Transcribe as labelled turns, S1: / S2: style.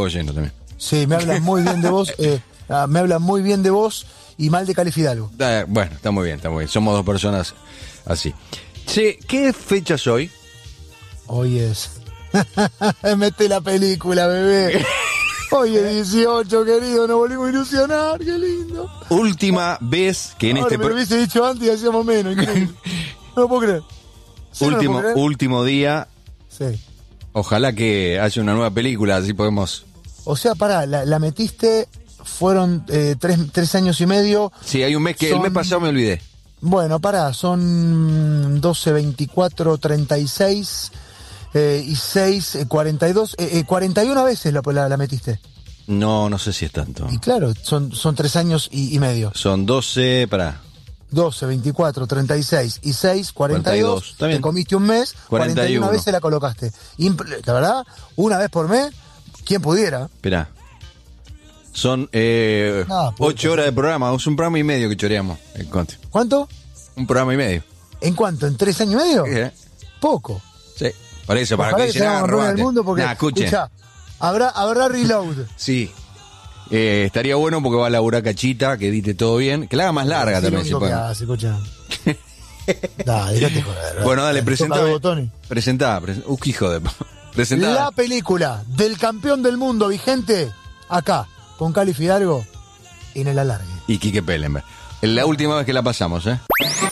S1: poco lleno también.
S2: Sí, me hablan muy bien de vos. Me hablan muy bien de vos y mal de Cali Fidalgo.
S1: Bueno, está muy bien, está muy bien. Somos dos personas así. Che, ¿qué fecha es hoy?
S2: Hoy es... Mete la película, bebé. Hoy es 18, querido, nos volvimos a ilusionar, qué lindo.
S1: Última vez que en
S2: Ahora me lo hubiese dicho antes y hacíamos menos, increíble. No lo puedo creer. ¿Sí, no lo puedo creer?
S1: Último día.
S2: Sí.
S1: Ojalá que haya una nueva película, así podemos...
S2: O sea, pará, la metiste, fueron 3 años y medio.
S1: Sí, hay un mes que el mes pasado me olvidé.
S2: Bueno, pará, son 12, 24, 36 y 6, 42, 41 veces la metiste.
S1: No sé si es tanto.
S2: Y claro, son 3 años y medio.
S1: Son 12, pará.
S2: 12, 24, 36 y 6, 42. Te comiste un mes, 41 veces la colocaste. La verdad, una vez por mes, ¿quién pudiera?
S1: Esperá. Son 8 horas de programa, es un programa y medio que choreamos.
S2: ¿Cuánto?
S1: Un programa y medio.
S2: ¿En cuánto? ¿En 3 años y medio? Poco.
S1: Sí, por eso,
S2: ojalá
S1: para
S2: que sea campeón del mundo, porque escucha, habrá reload.
S1: Sí. Estaría bueno porque va a laburar Cachita, que edite todo bien, que la haga más larga también.
S2: Si escucha. Dale, déjate joder.
S1: Bueno, dale, presentá. Hijo de... Presentá.
S2: La película del campeón del mundo vigente, acá, con Cali Fidalgo, en el alargue.
S1: Y Quique Pellenberg. Es la última vez que la pasamos,